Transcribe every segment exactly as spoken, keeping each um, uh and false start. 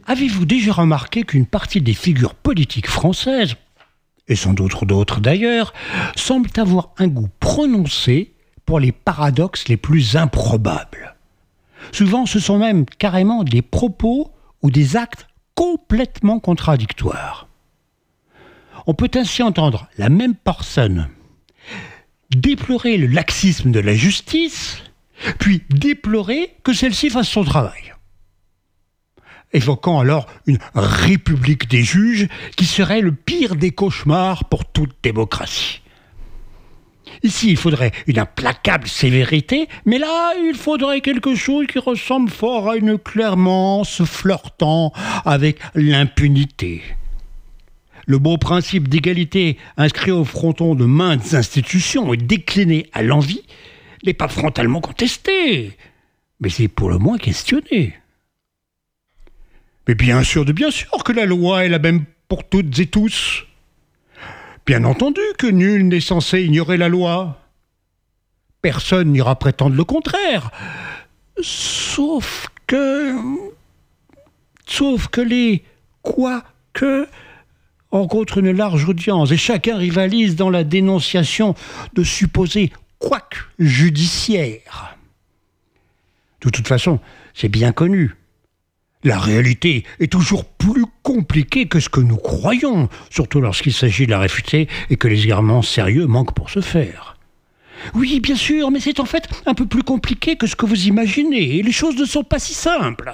Avez-vous déjà remarqué qu'une partie des figures politiques françaises, et sans doute d'autres d'ailleurs, semblent avoir un goût prononcé pour les paradoxes les plus improbables? Souvent, ce sont même carrément des propos ou des actes complètement contradictoires. On peut ainsi entendre la même personne déplorer le laxisme de la justice, puis déplorer que celle-ci fasse son travail, évoquant alors une république des juges qui serait le pire des cauchemars pour toute démocratie. Ici, il faudrait une implacable sévérité, mais là, il faudrait quelque chose qui ressemble fort à une clémence flirtant avec l'impunité. Le beau principe d'égalité inscrit au fronton de maintes institutions et décliné à l'envi n'est pas frontalement contesté, mais c'est pour le moins questionné. Mais bien sûr de bien sûr que la loi est la même pour toutes et tous. Bien entendu que nul n'est censé ignorer la loi. Personne n'ira prétendre le contraire. Sauf que... Sauf que les « quoi que » rencontrent une large audience et chacun rivalise dans la dénonciation de supposés couacs judiciaires. De toute façon, c'est bien connu. La réalité est toujours plus compliquée que ce que nous croyons, surtout lorsqu'il s'agit de la réfuter et que les arguments sérieux manquent pour ce faire. Oui, bien sûr, mais c'est en fait un peu plus compliqué que ce que vous imaginez, et les choses ne sont pas si simples.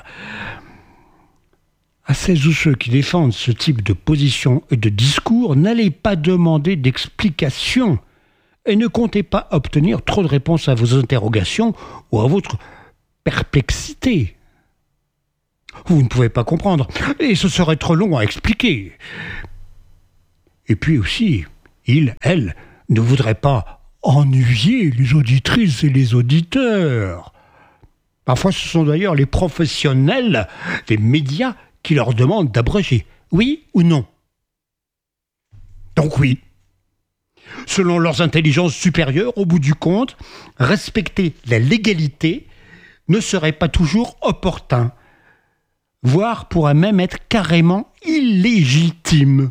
À celles ou ceux qui défendent ce type de position et de discours, n'allez pas demander d'explications et ne comptez pas obtenir trop de réponses à vos interrogations ou à votre perplexité. Vous ne pouvez pas comprendre, et ce serait trop long à expliquer. Et puis aussi, il, elle, ne voudrait pas ennuyer les auditrices et les auditeurs. Parfois, ce sont d'ailleurs les professionnels des médias qui leur demandent d'abréger. Oui ou non? Donc oui. Selon leurs intelligences supérieures, au bout du compte, respecter la légalité ne serait pas toujours opportun, voire pourrait même être carrément illégitime.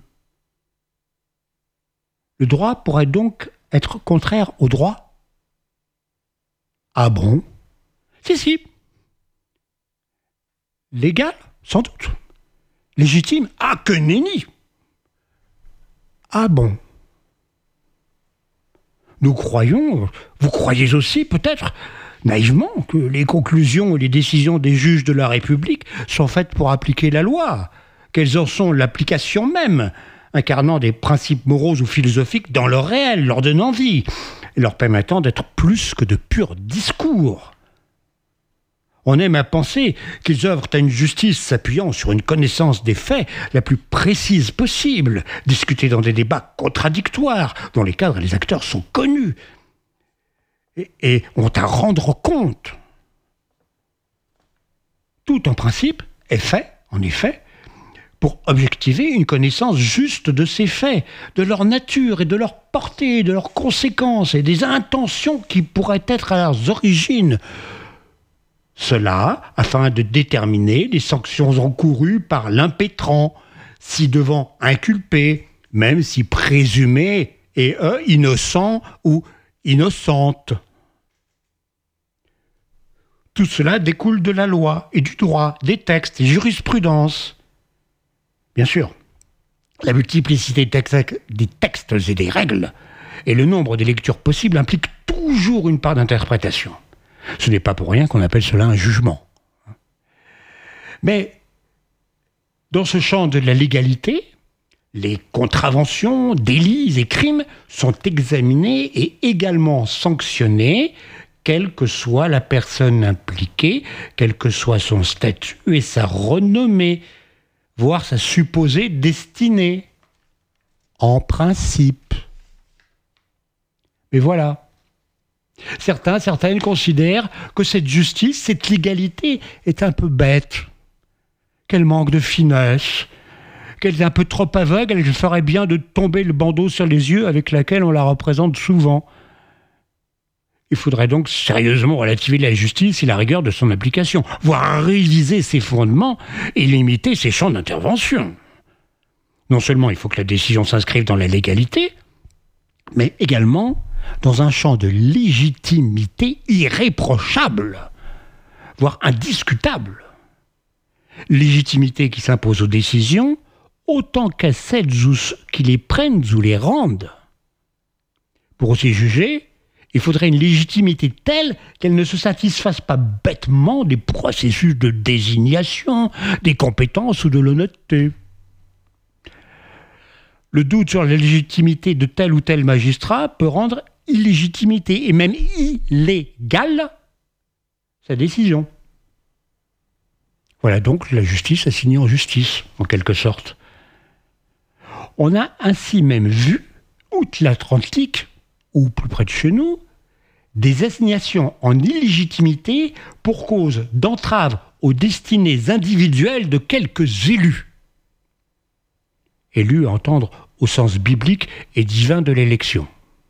Le droit pourrait donc être contraire au droit? Ah bon? Si, si. Légal? Sans doute. Légitime? Ah, que nenni! Ah bon? Nous croyons, vous croyez aussi peut-être, naïvement, que les conclusions et les décisions des juges de la République sont faites pour appliquer la loi, qu'elles en sont l'application même, incarnant des principes moraux ou philosophiques dans le réel, leur donnant vie, et leur permettant d'être plus que de purs discours. On aime à penser qu'ils œuvrent à une justice s'appuyant sur une connaissance des faits la plus précise possible, discutée dans des débats contradictoires, dont les cadres et les acteurs sont connus, et, et ont à rendre compte. Tout en principe est fait, en effet, pour objectiver une connaissance juste de ces faits, de leur nature et de leur portée, de leurs conséquences et des intentions qui pourraient être à leurs origines. Cela afin de déterminer les sanctions encourues par l'impétrant, si devant inculpé, même si présumé et eux innocent ou innocente. Tout cela découle de la loi et du droit, des textes et jurisprudences. Bien sûr, la multiplicité des textes et des règles et le nombre des lectures possibles impliquent toujours une part d'interprétation. Ce n'est pas pour rien qu'on appelle cela un jugement. Mais dans ce champ de la légalité, les contraventions, délits et crimes sont examinés et également sanctionnés, quelle que soit la personne impliquée, quel que soit son statut et sa renommée, voire sa supposée destinée, en principe. Mais voilà. Certains, certaines considèrent que cette justice, cette légalité est un peu bête, qu'elle manque de finesse, qu'elle est un peu trop aveugle, elle ferait bien de tomber le bandeau sur les yeux avec laquelle on la représente souvent. Il faudrait donc sérieusement relativiser la justice et la rigueur de son application, voire réviser ses fondements et limiter ses champs d'intervention. Non seulement il faut que la décision s'inscrive dans la légalité, mais également dans un champ de légitimité irréprochable, voire indiscutable. Légitimité qui s'impose aux décisions autant qu'à celles qui les prennent ou les rendent. Pour aussi juger, il faudrait une légitimité telle qu'elle ne se satisfasse pas bêtement des processus de désignation, des compétences ou de l'honnêteté. Le doute sur la légitimité de tel ou tel magistrat peut rendre illégitimité et même illégale sa décision. Voilà donc la justice assignée en justice, en quelque sorte. On a ainsi même vu, outre-Atlantique, ou plus près de chez nous, des assignations en illégitimité pour cause d'entrave aux destinées individuelles de quelques élus. Élus à entendre au sens biblique et divin de l'élection.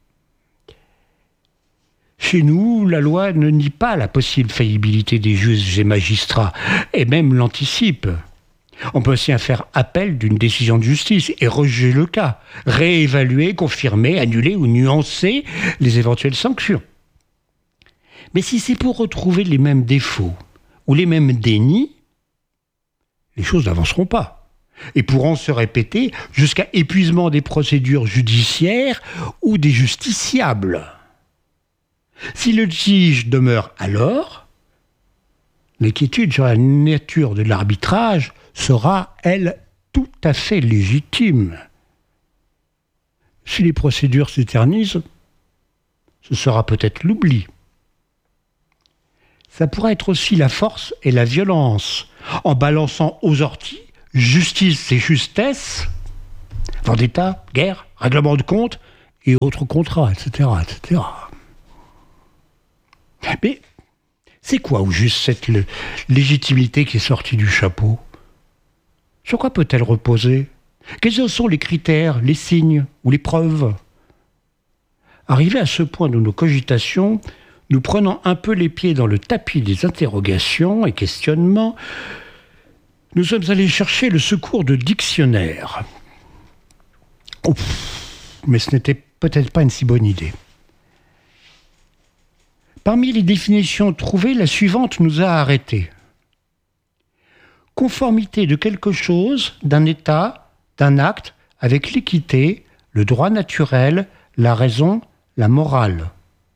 Chez nous, la loi ne nie pas la possible faillibilité des juges et magistrats, et même l'anticipe. On peut aussi faire appel d'une décision de justice et rejeter le cas, réévaluer, confirmer, annuler ou nuancer les éventuelles sanctions. Mais si c'est pour retrouver les mêmes défauts ou les mêmes dénis, les choses n'avanceront pas et pourront se répéter jusqu'à épuisement des procédures judiciaires ou des justiciables. Si le litige demeure alors, l'inquiétude sur la nature de l'arbitrage sera, elle, tout à fait légitime. Si les procédures s'éternisent, ce sera peut-être l'oubli. Ça pourrait être aussi la force et la violence, en balançant aux orties justice et justesse, vendetta, guerre, règlement de compte et autres contrats, et cetera, et cetera. Mais c'est quoi au juste cette le, légitimité qui est sortie du chapeau ? Sur quoi peut-elle reposer ? Quels sont les critères, les signes ou les preuves ? Arrivé à ce point de nos cogitations, nous prenons un peu les pieds dans le tapis des interrogations et questionnements, nous sommes allés chercher le secours de dictionnaires. Ouf, mais ce n'était peut-être pas une si bonne idée. Parmi les définitions trouvées, la suivante nous a arrêtés. Conformité de quelque chose, d'un état, d'un acte, avec l'équité, le droit naturel, la raison, la morale.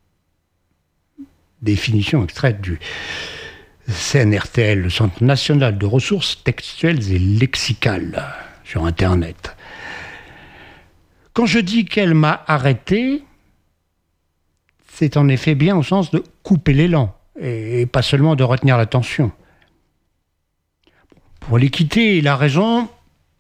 Définition extraite du C N R T L, le Centre national de ressources textuelles et lexicales, sur Internet. Quand je dis qu'elle m'a arrêté, c'est en effet bien au sens de couper l'élan, et pas seulement de retenir l'attention. Pour l'équité et la raison,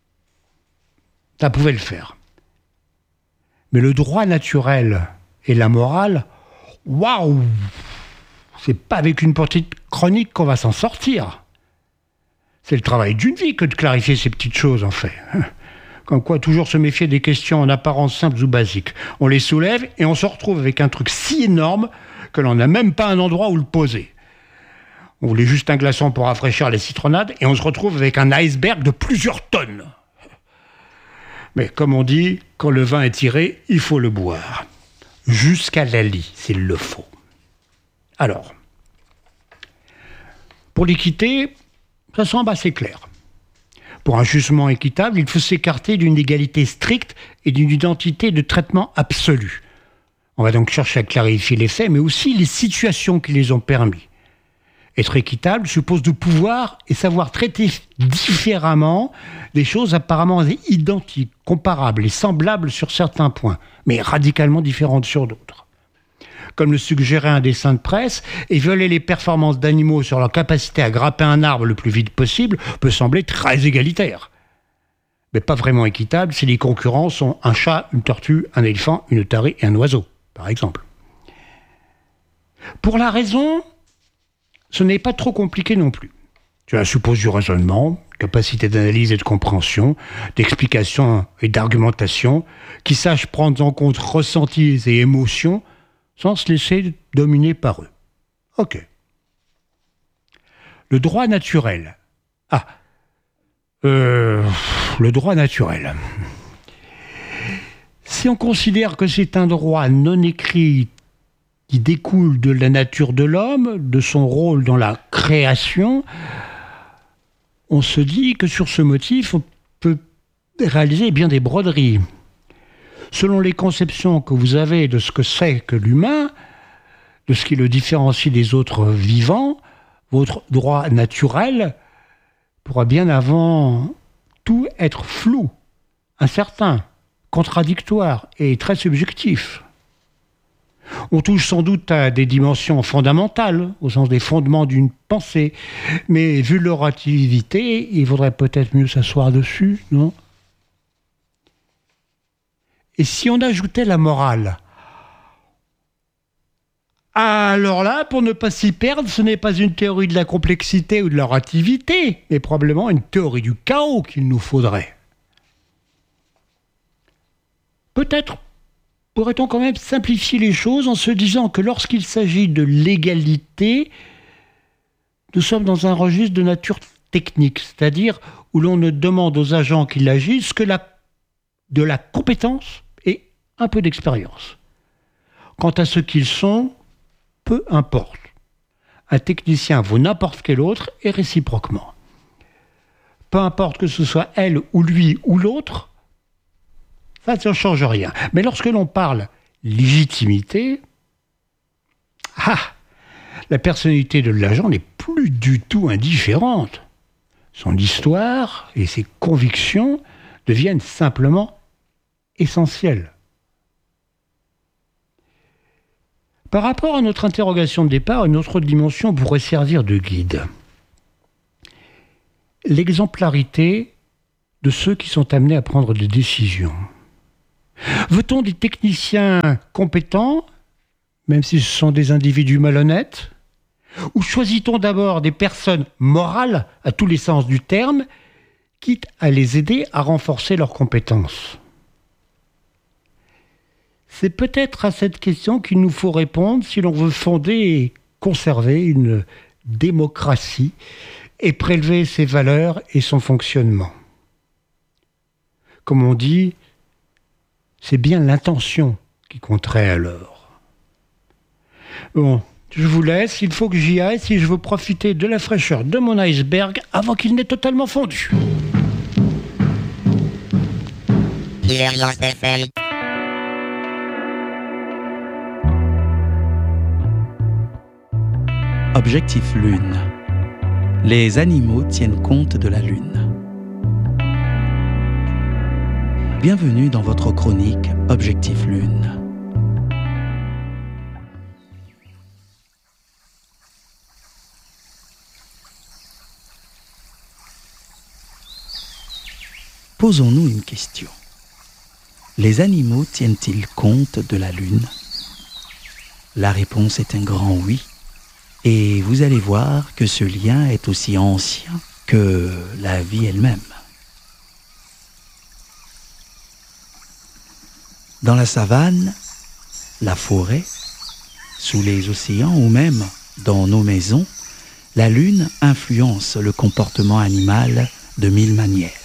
ça pouvait le faire. Mais le droit naturel et la morale, waouh! C'est pas avec une petite chronique qu'on va s'en sortir. C'est le travail d'une vie que de clarifier ces petites choses, en fait. Comme quoi, toujours se méfier des questions en apparence simples ou basiques. On les soulève et on se retrouve avec un truc si énorme que l'on n'a même pas un endroit où le poser. On voulait juste un glaçon pour rafraîchir les citronnades et on se retrouve avec un iceberg de plusieurs tonnes. Mais comme on dit, quand le vin est tiré, il faut le boire. Jusqu'à la lie, s'il le faut. Alors, pour l'équité, ça semble assez clair. Pour un jugement équitable, il faut s'écarter d'une égalité stricte et d'une identité de traitement absolu. On va donc chercher à clarifier les faits, mais aussi les situations qui les ont permis. Être équitable suppose de pouvoir et savoir traiter différemment des choses apparemment identiques, comparables et semblables sur certains points, mais radicalement différentes sur d'autres. Comme le suggérait un dessin de presse, et violer les performances d'animaux sur leur capacité à grimper un arbre le plus vite possible peut sembler très égalitaire. Mais pas vraiment équitable si les concurrents sont un chat, une tortue, un éléphant, une otarie et un oiseau, par exemple. Pour la raison, ce n'est pas trop compliqué non plus. Cela suppose du raisonnement, capacité d'analyse et de compréhension, d'explication et d'argumentation, qui sache prendre en compte ressentis et émotions, sans se laisser dominer par eux. Ok. Le droit naturel. Ah. Euh, le droit naturel. Si on considère que c'est un droit non écrit qui découle de la nature de l'homme, de son rôle dans la création, on se dit que sur ce motif, on peut réaliser bien des broderies. Selon les conceptions que vous avez de ce que c'est que l'humain, de ce qui le différencie des autres vivants, votre droit naturel pourra bien avant tout être flou, incertain, contradictoire et très subjectif. On touche sans doute à des dimensions fondamentales, au sens des fondements d'une pensée, mais vu leur relativité, il vaudrait peut-être mieux s'asseoir dessus, non ? Et si on ajoutait la morale ? Alors là, pour ne pas s'y perdre, ce n'est pas une théorie de la complexité ou de la relativité, mais probablement une théorie du chaos qu'il nous faudrait. Peut-être pourrait-on quand même simplifier les choses en se disant que lorsqu'il s'agit de l'égalité, nous sommes dans un registre de nature technique, c'est-à-dire où l'on ne demande aux agents qui agissent que la, de la compétence et un peu d'expérience. Quant à ce qu'ils sont, peu importe. Un technicien vaut n'importe quel autre et réciproquement. Peu importe que ce soit elle ou lui ou l'autre, ça ne change rien. Mais lorsque l'on parle légitimité, ah, la personnalité de l'agent n'est plus du tout indifférente. Son histoire et ses convictions deviennent simplement essentielles. Par rapport à notre interrogation de départ, une autre dimension pourrait servir de guide. L'exemplarité de ceux qui sont amenés à prendre des décisions. Veut-on des techniciens compétents, même si ce sont des individus malhonnêtes ? Ou choisit-on d'abord des personnes morales, à tous les sens du terme, quitte à les aider à renforcer leurs compétences ? C'est peut-être à cette question qu'il nous faut répondre si l'on veut fonder et conserver une démocratie et prélever ses valeurs et son fonctionnement. Comme on dit, c'est bien l'intention qui compterait alors. Bon, je vous laisse, il faut que j'y aille si je veux profiter de la fraîcheur de mon iceberg avant qu'il n'ait totalement fondu. Objectif Lune. Les animaux tiennent compte de la Lune. Bienvenue dans votre chronique Objectif Lune. Posons-nous une question. Les animaux tiennent-ils compte de la Lune ? La réponse est un grand oui. Et vous allez voir que ce lien est aussi ancien que la vie elle-même. Dans la savane, la forêt, sous les océans ou même dans nos maisons, la Lune influence le comportement animal de mille manières.